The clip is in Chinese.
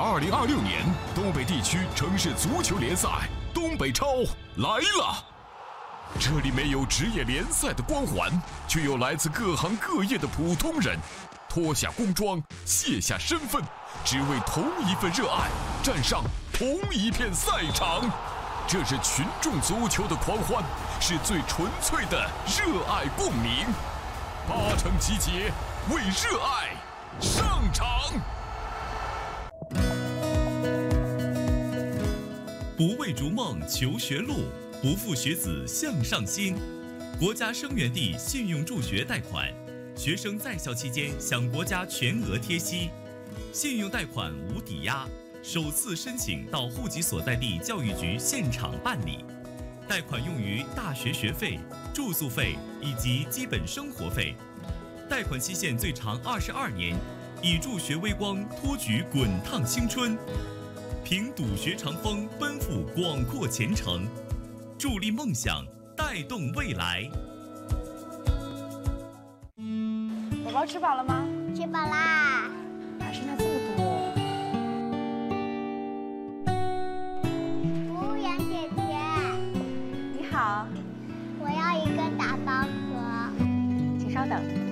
2026年东北地区城市足球联赛东北超来了。这里没有职业联赛的光环，却有来自各行各业的普通人，脱下工装，卸下身份，只为同一份热爱，站上同一片赛场。这是群众足球的狂欢，是最纯粹的热爱共鸣。8城集结，为热爱上场。 不为逐梦求学路，不负学子向上心。国家生源地信用助学贷款，学生在校期间享国家全额贴息，信用贷款无抵押，首次申请到户籍所在地教育局现场办理。贷款用于大学学费、住宿费以及基本生活费。贷款期限最长22年，以助学微光托举滚烫青春。凭笃学长风，奔赴广阔前程，助力梦想，带动未来。 宝宝吃饱了吗？ 吃饱啦。 哪剩下这么多？ 服务员姐姐， 你好， 我要一个打包盒。 请稍等。